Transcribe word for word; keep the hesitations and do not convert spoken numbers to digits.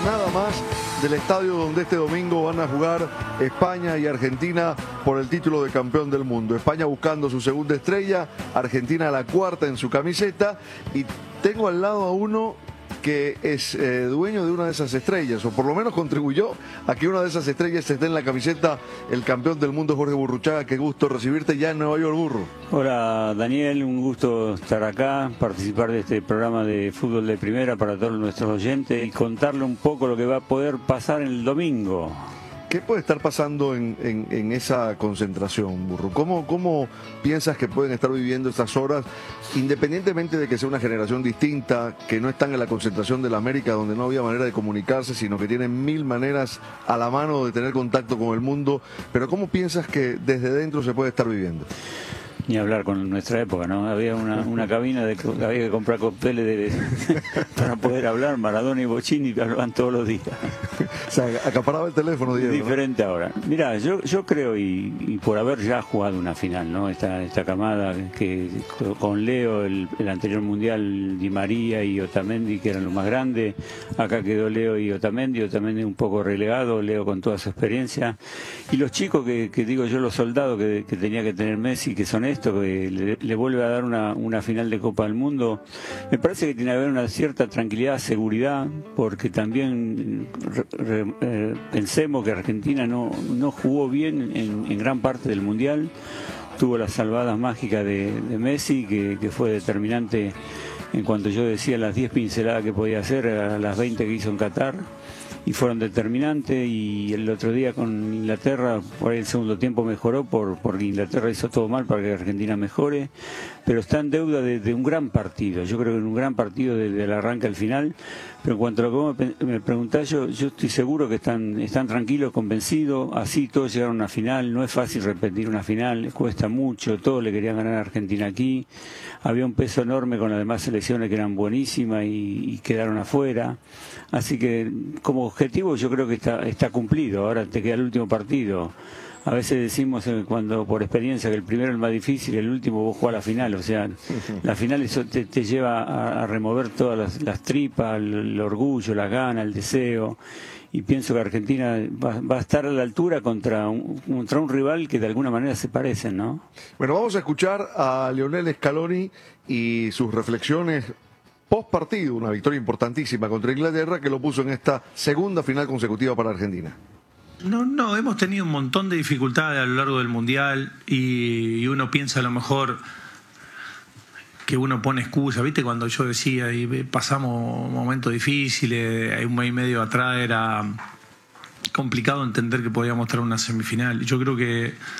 nada más del estadio donde este domingo van a jugar España y Argentina por el título de campeón del mundo. España buscando su segunda estrella, Argentina la cuarta en su camiseta, y tengo al lado a uno que es eh, dueño de una de esas estrellas, o por lo menos contribuyó a que una de esas estrellas esté en la camiseta, el campeón del mundo Jorge Burruchaga. Qué gusto recibirte ya en Nueva York, Burro. Hola Daniel, un gusto estar acá, participar de este programa de fútbol de primera para todos nuestros oyentes y contarle un poco lo que va a poder pasar el domingo. ¿Qué puede estar pasando en, en, en esa concentración, Burro? ¿Cómo, ¿Cómo piensas que pueden estar viviendo estas horas, independientemente de que sea una generación distinta, que no están en la concentración de la América, donde no había manera de comunicarse, sino que tienen mil maneras a la mano de tener contacto con el mundo? Pero ¿cómo piensas que desde dentro se puede estar viviendo? Ni hablar con nuestra época, ¿no? Había una, una cabina de que había que comprar cócteles de, para poder hablar. Maradona y Bocini hablaban todos los días. O sea, acaparaba el teléfono, Diego, diferente, ¿no? Ahora. Mirá, yo yo creo, y, y por haber ya jugado una final, ¿no? Esta, esta camada que con Leo, el, el anterior mundial, Di María y Otamendi, que eran los más grandes. Acá quedó Leo y Otamendi, Otamendi un poco relegado, Leo con toda su experiencia. Y los chicos que, que digo yo, los soldados que, que tenía que tener Messi, que son estos, que le, le vuelve a dar una, una final de Copa del Mundo, me parece que tiene que haber una cierta tranquilidad, seguridad, porque también re, re, eh, pensemos que Argentina no, no jugó bien en, en gran parte del Mundial, tuvo las salvadas mágicas de, de Messi, que, que fue determinante en cuanto yo decía las diez pinceladas que podía hacer, a las veinte que hizo en Qatar, y fueron determinantes. Y el otro día con Inglaterra, por ahí el segundo tiempo mejoró, por porque Inglaterra hizo todo mal para que Argentina mejore, pero está en deuda de, de un gran partido. Yo creo que en un gran partido desde el arranque al final. Pero en cuanto a lo que vos me, me preguntás, yo, yo estoy seguro que están, están tranquilos, convencidos. Así todos llegaron a una final. No es fácil repetir una final, les cuesta mucho. Todos le querían ganar a Argentina aquí. Había un peso enorme con las demás selecciones que eran buenísimas y, y quedaron afuera. Así que como objetivo yo creo que está, está cumplido. Ahora te queda el último partido. A veces decimos cuando por experiencia que el primero es el más difícil, el último vos jugás la final. O sea, la final eso te, te lleva a, a remover todas las, las tripas, el, el orgullo, la gana, el deseo. Y pienso que Argentina va, va a estar a la altura contra un, contra un rival que de alguna manera se parecen, ¿no? Bueno, vamos a escuchar a Lionel Scaloni y sus reflexiones post partido, una victoria importantísima contra Inglaterra que lo puso en esta segunda final consecutiva para Argentina. No, no, hemos tenido un montón de dificultades a lo largo del Mundial y, y uno piensa a lo mejor que uno pone excusa, ¿viste? Cuando yo decía, y pasamos momentos difíciles, un mes y medio atrás era complicado entender que podíamos estar en una semifinal. Yo creo que